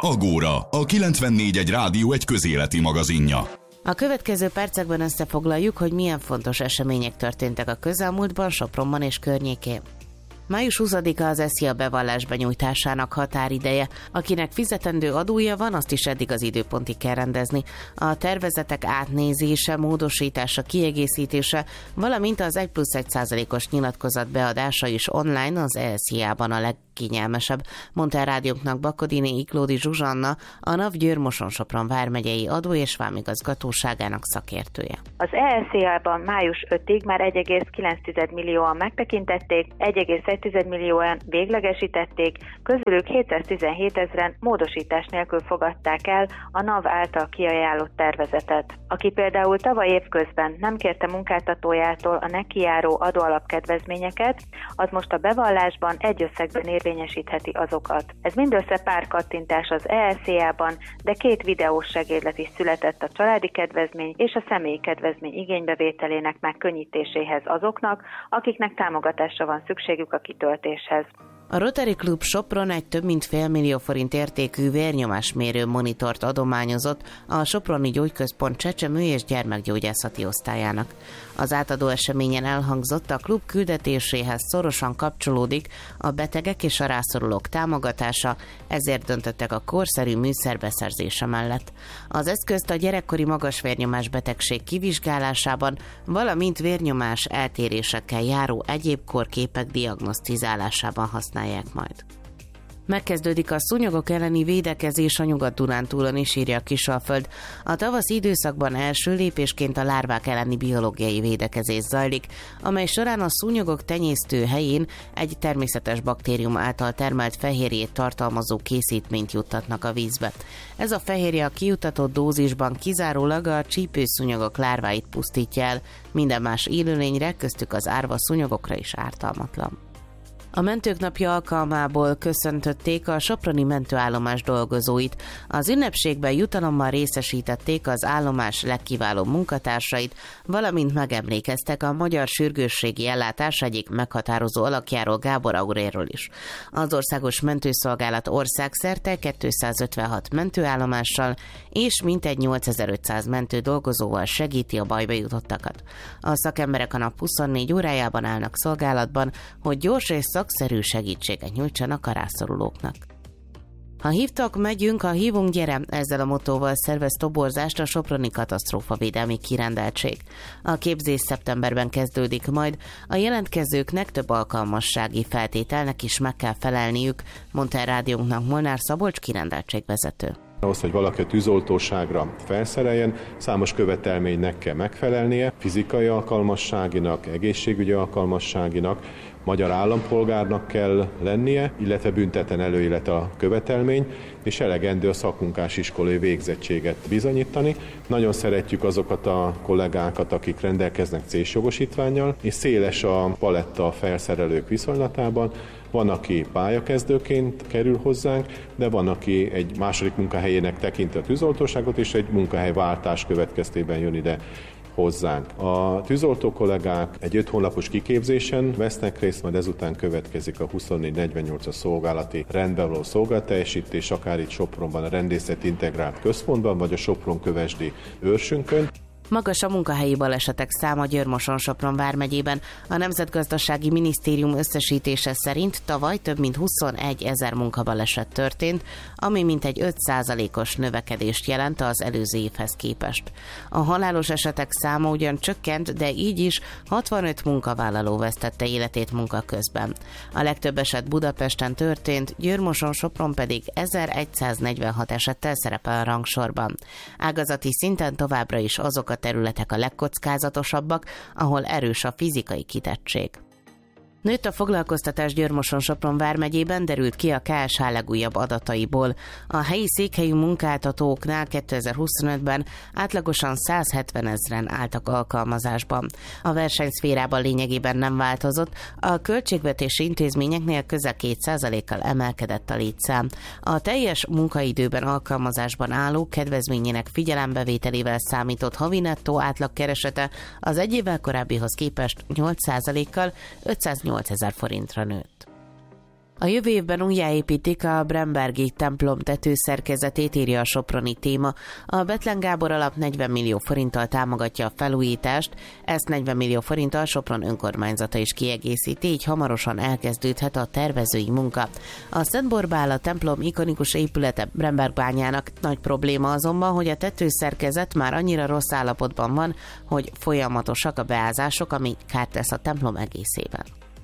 Agóra, a 94.1 Rádió egy közéleti magazinja. A következő percekben összefoglaljuk, hogy milyen fontos események történtek a közelmúltban Sopronban és környékén. Május 20-a az SZIA bevallás benyújtásának határideje. Akinek fizetendő adója van, azt is eddig az időpontig kell rendezni. A tervezetek átnézése, módosítása, kiegészítése, valamint az 1+1%-os nyilatkozat beadása is online az SZIA-ban a legkényelmesebb, mondta a rádiónknak Bakodini Iklódi Zsuzsanna, a NAV Győr-Moson-Sopron vármegyei adó- és vámigazgatóságának szakértője. Az SZIA-ban május 5-ig már 1,9 millióan megtekintették, 1,1 millióan véglegesítették, közülük 717 000 módosítás nélkül fogadták el a NAV által kiajánlott tervezetet. Aki például tavaly évközben nem kérte munkáltatójától a neki járó adóalapkedvezményeket, az most a bevallásban egy összegben érvényesítheti azokat. Ez mindössze pár kattintás az SZIA-ban, de 2 videós segédlet is született a családi kedvezmény és a személyi kedvezmény igénybevételének megkönnyítéséhez azoknak, akiknek támogatásra van szükségük a kitöltéshez. A Rotary Klub Sopron egy több mint $500 000 értékű vérnyomásmérő monitort adományozott a Soproni Gyógyközpont csecsemő- és gyermekgyógyászati osztályának. Az átadó eseményen elhangzott, a klub küldetéséhez szorosan kapcsolódik a betegek és a rászorulók támogatása, ezért döntöttek a korszerű műszer beszerzése mellett. Az eszközt a gyerekkori magas vérnyomás betegség kivizsgálásában, valamint vérnyomás eltérésekkel járó egyéb kórképek diagnosztizálásában használják majd. Megkezdődik a szúnyogok elleni védekezés a Nyugat-Dunántúlon is, írja a Kisalföld. A tavaszi időszakban első lépésként a lárvák elleni biológiai védekezés zajlik, amely során a szúnyogok tenyésztő helyén egy természetes baktérium által termelt fehérjét tartalmazó készítményt juttatnak a vízbe. Ez a fehérje a kijutatott dózisban kizárólag a csípőszúnyogok lárváit pusztítja el, minden más élőlényre, köztük az árva szúnyogokra is ártalmatlan. A Mentők Napja alkalmából köszöntötték a soproni mentőállomás dolgozóit. Az ünnepségben jutalommal részesítették az állomás legkiválóbb munkatársait, valamint megemlékeztek a magyar sürgősségi ellátás egyik meghatározó alakjáról, Gábor Auréről is. Az Országos Mentőszolgálat országszerte 256 mentőállomással és mintegy 8500 mentő dolgozóval segíti a bajba jutottakat. A szakemberek a nap 24 órájában állnak szolgálatban, hogy gyors és szakszerű segítséget nyújtsanak a rászorulóknak. Ha hívtak, megyünk, ha hívunk, gyere, ezzel a mottóval szervez toborzást a Soproni Katasztrófavédelmi Kirendeltség. A képzés szeptemberben kezdődik majd, a jelentkezőknek több alkalmassági feltételnek is meg kell felelniük, mondta a rádiónknak Molnár Szabolcs kirendeltségvezető. Ahhoz, hogy valaki a tűzoltóságra felszereljen, számos követelménynek kell megfelelnie, fizikai alkalmasságinak, egészségügyi alkalmasságinak, magyar állampolgárnak kell lennie, illetve büntetlen előélet a követelmény, és elegendő a szakmunkás iskolai végzettséget bizonyítani. Nagyon szeretjük azokat a kollégákat, akik rendelkeznek C-s jogosítvánnyal, és széles a paletta a felszerelők viszonylatában. Van, aki pályakezdőként kerül hozzánk, de van, aki egy második munkahelyének tekinti a tűzoltóságot, és egy munkahelyváltás következtében jön ide hozzánk. A tűzoltó kollégák egy 5 hónapos kiképzésen vesznek részt, majd ezután következik a 24-48-as szolgálati rendben való szolgálteljesítés, akár itt Sopronban a Rendészet Integrált Központban, vagy a Sopron-Kövesdi őrsünkön. Magas a munkahelyi balesetek száma Győr-Moson-Sopron vármegyében. A Nemzetgazdasági Minisztérium összesítése szerint tavaly több mint 21 000 munkabaleset történt, ami mintegy 5%-os növekedést jelent az előző évhez képest. A halálos esetek száma ugyan csökkent, de így is 65 munkavállaló vesztette életét munka közben. A legtöbb eset Budapesten történt, Győr-Moson-Sopron pedig 1146 esettel szerepel a rangsorban. Ágazati szinten továbbra is azok a területek a legkockázatosabbak, ahol erős a fizikai kitettség. Nőtt a foglalkoztatás Győr-Moson-Sopron vármegyében, derült ki a KSH legújabb adataiból. A helyi székhelyű munkáltatóknál 2025-ben átlagosan 170 000 álltak alkalmazásban. A versenyszférában lényegében nem változott, a költségvetési intézményeknél közel 2%-kal emelkedett a létszám. A teljes munkaidőben alkalmazásban álló kedvezményének figyelembevételével számított havi nettó átlagkeresete az egy évvel korábbihoz képest 8%-kal 508 000 forintra nőtt. A jövő évben újjáépítik a Brembergi templom tetőszerkezetét, írja a soproni Téma. A Bethlen Gábor alap 40 millió forinttal támogatja a felújítást, ezt 40 millió forinttal Sopron önkormányzata is kiegészíti, így hamarosan elkezdődhet a tervezői munka. A Szent Borbála templom ikonikus épülete Brembergbányának nagy probléma azonban, hogy a tetőszerkezet már annyira rossz állapotban van, hogy folyamatosak a beázások, ami kárt tesz a templom egészében.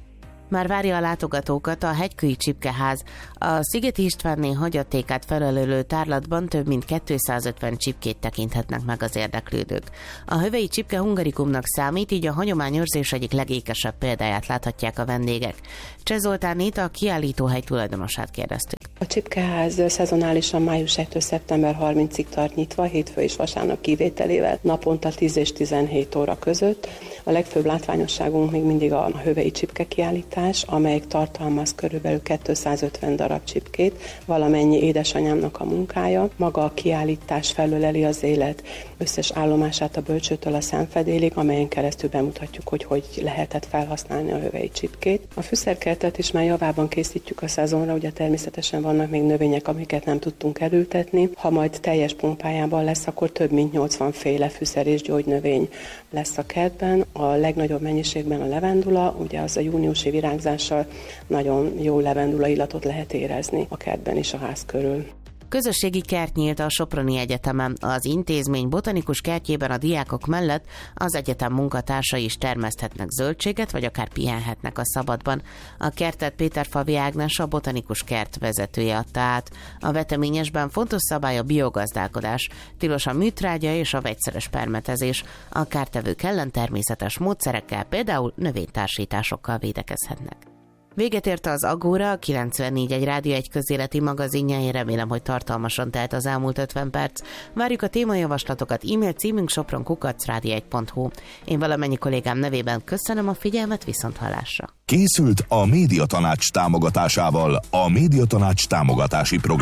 Már várja a látogatókat a Hegykői Csipkeház. A Szigeti Istvánné hagyatékát felelő tárlatban több mint 250 csipkét tekinthetnek meg az érdeklődők. A hövei csipke hungarikumnak számít, így a hagyományőrzés egyik legékesebb példáját láthatják a vendégek. Cseh Zoltánét, a kiállítóhely tulajdonosát kérdeztük. A Csipkeház szezonálisan május 1-től szeptember 30-ig tart nyitva, hétfő és vasárnap kivételével, naponta 10 és 17 óra között. A legfőbb látványosságunk még mindig a hövei csipke kiállítás, amelyik tartalmaz körülbelül 250 darab csipkét, valamennyi édesanyámnak a munkája. Maga a kiállítás felöleli az élet összes állomását a bölcsőtől a szemfedélig, amelyen keresztül bemutatjuk, hogy lehetett felhasználni a hövei csipkét. A fűszerkertet is már javában készítjük a szezonra, ugye természetesen vannak még növények, amiket nem tudtunk elültetni. Ha majd teljes pompájában lesz, akkor több mint 80 féle fűszer és gyógynövény lesz a kertben. A legnagyobb mennyiségben a levendula, ugye az a júniusi virágzással nagyon jó levendula illatot lehet érezni a kertben és a ház körül. Közösségi kert nyílt a Soproni Egyetemen. Az intézmény botanikus kertjében a diákok mellett az egyetem munkatársai is termeszthetnek zöldséget, vagy akár pihenhetnek a szabadban. A kertet Péterfalvi Ágnes, a botanikus kert vezetője adta át. A veteményesben fontos szabály a biogazdálkodás, tilos a műtrágya és a vegyszeres permetezés. A kártevők ellen természetes módszerekkel, például növénytársításokkal védekezhetnek. Véget ért az Agóra, a 94.1 Rádió egy közéleti magazinja. Én remélem, hogy tartalmasan telt az elmúlt 50 perc. Várjuk a témajavaslatokat, e-mail címünk sopron@radio1.hu. Én valamennyi kollégám nevében köszönöm a figyelmet, viszonthallásra. Készült a Médiatanács támogatásával a Médiatanács támogatási program.